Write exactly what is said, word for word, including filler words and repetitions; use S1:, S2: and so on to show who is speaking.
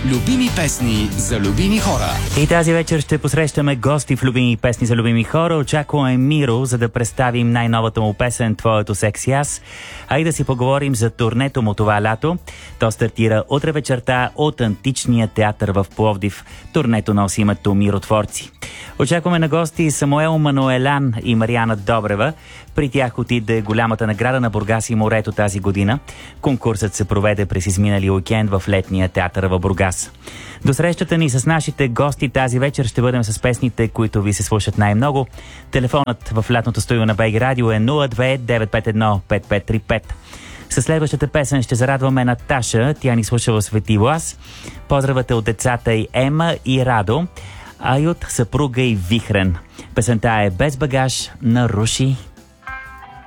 S1: Любими песни за любими хора.
S2: И тази вечер ще посрещаме гости в Любими песни за любими хора. Очакваме Миро, за да представим най-новата му песен «Твоето секси аз». А и да си поговорим за турнето му това лято. То стартира утре вечерта от Античния театър в Пловдив. Турнето носи името Миротворци. Очакваме на гости Самуел Мануелян и Мариана Добрева. При тях отиде голямата награда на Бургас и морето тази година. Конкурсът се проведе през изминали уикенд в летния театър в Бургас. До срещата ни с нашите гости тази вечер ще бъдем с песните, които ви се слушат най-много. Телефонът в лятното студио на БГ Радио е нула две девет пет едно пет пет три пет. Със следващата песен ще зарадваме Наташа. Тя ни слуша в Свети Влас. Поздравате от децата й Ема и Радо, а и от съпруга и Вихрен. Песента е «Без багаж» на Руши.